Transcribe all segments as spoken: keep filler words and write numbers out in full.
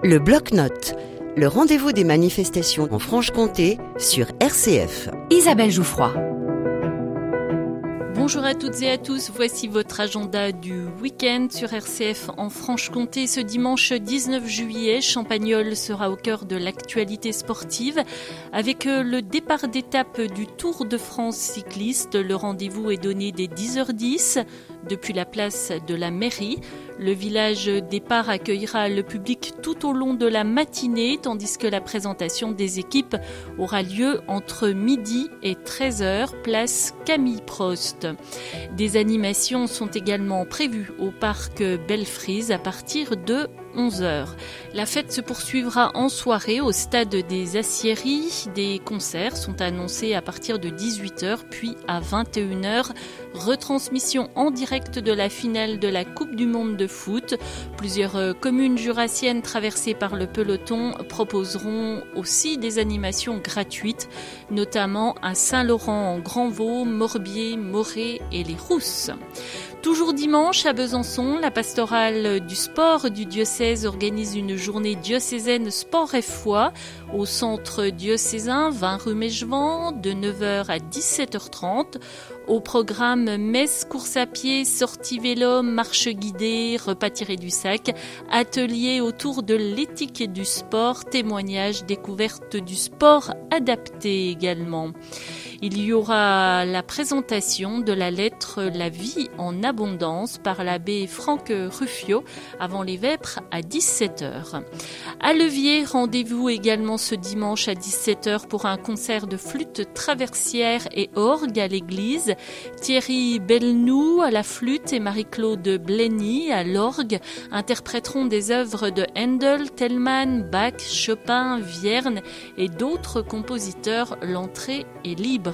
Le bloc-notes, le rendez-vous des manifestations en Franche-Comté sur R C F. Isabelle Jouffroy. Bonjour à toutes et à tous, voici votre agenda du week-end sur R C F en Franche-Comté. Ce dimanche dix-neuf juillet, Champagnole sera au cœur de l'actualité sportive avec le départ d'étape du Tour de France cycliste. Le rendez-vous est donné dès dix heures dix depuis la place de la mairie. Le village départ accueillera le public tout au long de la matinée, tandis que la présentation des équipes aura lieu entre midi et treize heures, place Camille Prost. Des animations sont également prévues au parc Belfrise à partir de onze heures. La fête se poursuivra en soirée au stade des Aciéries. Des concerts sont annoncés à partir de dix-huit heures puis à vingt et une heures. Retransmission en direct de la finale de la Coupe du Monde de foot. Plusieurs communes jurassiennes traversées par le peloton proposeront aussi des animations gratuites, notamment à Saint-Laurent en Grand-Vaux, Morbier, Morée et les Rousses. Toujours dimanche, à Besançon, la pastorale du sport du diocèse organise une journée diocésaine sport et foi au centre diocésain vingt rue Mégevant de neuf heures à dix-sept heures trente. Au programme messe, course à pied, sortie vélo, marche guidée, repas tiré du sac, atelier autour de l'éthique et du sport, témoignages, découverte du sport adapté également. Il y aura la présentation de la lettre La vie en abondance par l'abbé Franck Ruffio avant les vêpres à dix-sept heures. À Levier, rendez-vous également ce dimanche à dix-sept heures pour un concert de flûte traversière et orgue à l'église. Thierry Belnou à la flûte et Marie-Claude Blenny à l'orgue interpréteront des œuvres de Handel, Telemann, Bach, Chopin, Vierne et d'autres compositeurs. L'entrée est libre.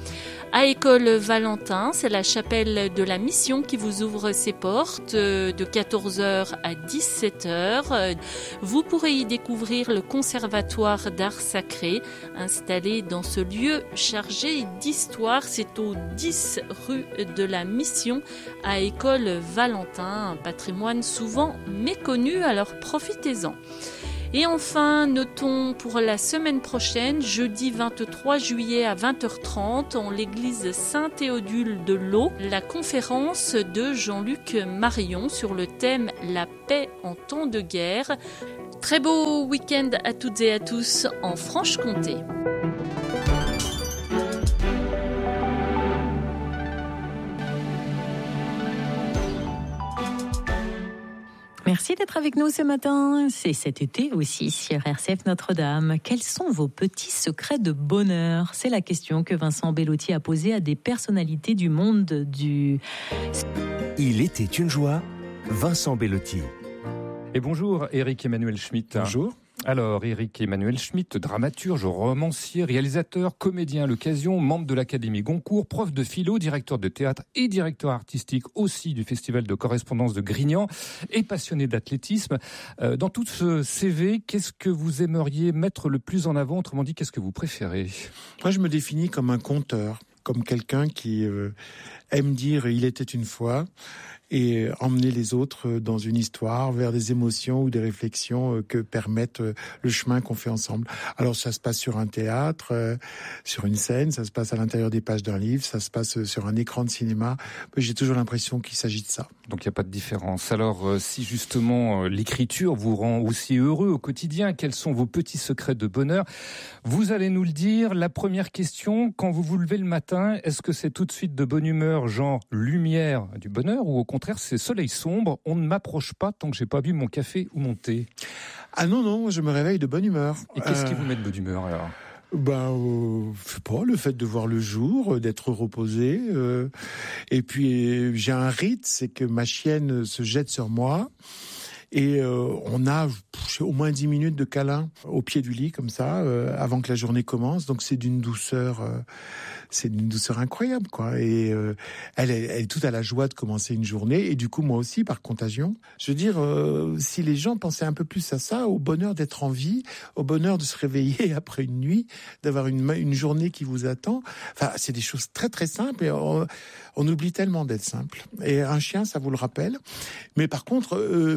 À École Valentin, c'est la chapelle de la Mission qui vous ouvre ses portes de quatorze heures à dix-sept heures. Vous pourrez y découvrir le conservatoire d'art sacré installé dans ce lieu chargé d'histoire. C'est au dix rue de la Mission à École Valentin, un patrimoine souvent méconnu, alors profitez-en. Et enfin, notons pour la semaine prochaine, jeudi vingt-trois juillet à vingt heures trente, en l'église Saint-Théodule de l'Eau, la conférence de Jean-Luc Marion sur le thème « La paix en temps de guerre ». Très beau week-end à toutes et à tous en Franche-Comté. Merci d'être avec nous ce matin. C'est cet été aussi sur R C F Notre-Dame. Quels sont vos petits secrets de bonheur ? C'est la question que Vincent Bellotti a posée à des personnalités du monde du... Il était une joie, Vincent Bellotti. Et bonjour Éric Emmanuel Schmitt. Bonjour. Alors, Éric Emmanuel Schmitt, dramaturge, romancier, réalisateur, comédien à l'occasion, membre de l'Académie Goncourt, prof de philo, directeur de théâtre et directeur artistique aussi du Festival de correspondance de Grignan et passionné d'athlétisme. Euh, dans tout ce C V, qu'est-ce que vous aimeriez mettre le plus en avant ? Autrement dit, qu'est-ce que vous préférez ? Moi, je me définis comme un conteur, comme quelqu'un qui euh, aime dire « il était une fois » et emmener les autres dans une histoire, vers des émotions ou des réflexions que permettent le chemin qu'on fait ensemble. Alors ça se passe sur un théâtre, euh, sur une scène, ça se passe à l'intérieur des pages d'un livre, ça se passe sur un écran de cinéma. J'ai toujours l'impression qu'il s'agit de ça. Donc il n'y a pas de différence. Alors euh, si justement euh, l'écriture vous rend aussi heureux au quotidien, quels sont vos petits secrets de bonheur ? Vous allez nous le dire. La première question, quand vous vous levez le matin, est-ce que c'est tout de suite de bonne humeur, genre lumière du bonheur, ou au contraire c'est soleil sombre, on ne m'approche pas tant que j'ai pas bu mon café ou mon thé? Ah non, non, je me réveille de bonne humeur. Et qu'est-ce euh... qui vous met de bonne humeur alors? Ben, euh, je sais pas, le fait de voir le jour, d'être reposé. Euh, et puis, j'ai un rite, c'est que ma chienne se jette sur moi. Et euh, on a pff, au moins dix minutes de câlin au pied du lit, comme ça, euh, avant que la journée commence. Donc, c'est d'une douceur... Euh, c'est d'une douceur incroyable, quoi. Et euh, elle, est, elle est toute à la joie de commencer une journée. Et du coup, moi aussi, par contagion. Je veux dire, euh, si les gens pensaient un peu plus à ça, au bonheur d'être en vie, au bonheur de se réveiller après une nuit, d'avoir une, une journée qui vous attend. Enfin, c'est des choses très, très simples. Et on, on oublie tellement d'être simple. Et un chien, ça vous le rappelle. Mais par contre, euh, faut pas me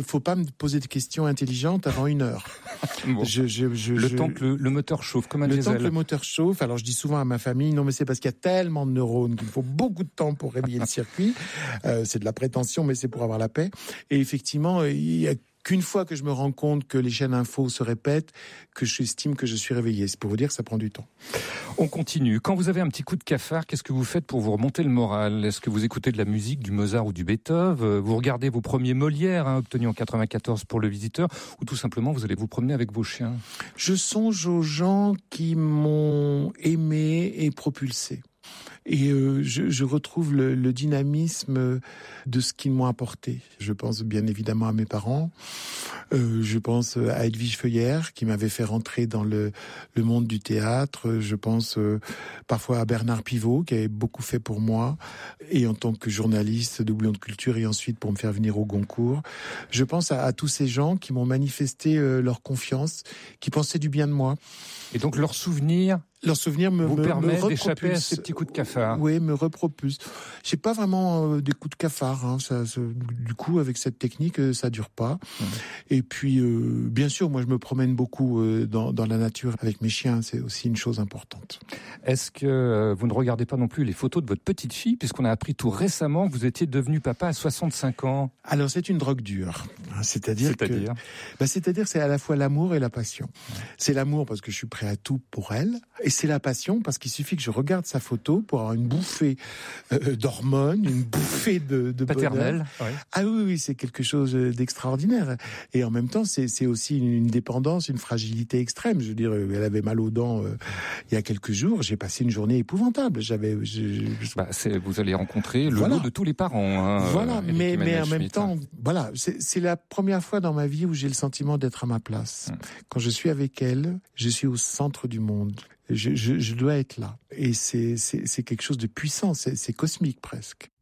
de poser des questions intelligentes avant une heure. Bon. Je, je, je, le je... temps que le, le moteur chauffe, comme un le diesel. Le temps que le moteur chauffe. Alors je dis souvent à ma famille, non mais c'est parce qu'il y a tellement de neurones qu'il faut beaucoup de temps pour réveiller le circuit. Euh, c'est de la prétention, mais c'est pour avoir la paix. Et effectivement, il y a qu'une fois que je me rends compte que les chaînes info se répètent, que j'estime que je suis réveillé. C'est pour vous dire que ça prend du temps. On continue. Quand vous avez un petit coup de cafard, qu'est-ce que vous faites pour vous remonter le moral? Est-ce que vous écoutez de la musique, du Mozart ou du Beethoven? Vous regardez vos premiers Molières, hein, obtenus en quatre-vingt-quatorze pour Le Visiteur, ou tout simplement vous allez vous promener avec vos chiens? Je songe aux gens qui m'ont aimé et propulsé. Et euh, je, je retrouve le, le dynamisme de ce qu'ils m'ont apporté. Je pense bien évidemment à mes parents. Euh, je pense à Edwige Feuillère qui m'avait fait rentrer dans le, le monde du théâtre. Je pense euh, parfois à Bernard Pivot qui avait beaucoup fait pour moi, et en tant que journaliste de Bouillon de Culture, et ensuite pour me faire venir au Goncourt. Je pense à, à tous ces gens qui m'ont manifesté euh, leur confiance, qui pensaient du bien de moi. Et donc leur souvenir Leur souvenir me, vous me, permet me d'échapper à ces petits coups de cafard. Oui, me repropulse. J'ai pas vraiment euh, des coups de cafard. Hein. Ça, ça, du coup, avec cette technique, euh, ça dure pas. Mmh. Et puis, euh, bien sûr, moi, je me promène beaucoup euh, dans, dans la nature avec mes chiens. C'est aussi une chose importante. Est-ce que euh, vous ne regardez pas non plus les photos de votre petite fille, puisqu'on a appris tout récemment que vous étiez devenu papa à soixante-cinq ans? Alors, c'est une drogue dure. C'est-à-dire, c'est-à-dire que, bah, c'est-à-dire, c'est à la fois l'amour et la passion. Mmh. C'est l'amour parce que je suis prêt à tout pour elle. Et c'est la passion parce qu'il suffit que je regarde sa photo pour avoir une bouffée euh, d'hormones, une bouffée de, de paternelle. Ouais. Ah oui, oui, c'est quelque chose d'extraordinaire. Et en même temps, c'est, c'est aussi une, une dépendance, une fragilité extrême. Je veux dire, elle avait mal aux dents euh, il y a quelques jours. J'ai passé une journée épouvantable. J'avais. Je, je... Bah, c'est, vous allez rencontrer le voilà. lot de tous les parents. Hein, voilà, euh, mais, mais en Schmitt. même temps, voilà, c'est, c'est la première fois dans ma vie où j'ai le sentiment d'être à ma place. Hum. Quand je suis avec elle, je suis au centre du monde. Je, je, je dois être là. Et c'est, c'est, c'est quelque chose de puissant, c'est, c'est cosmique presque.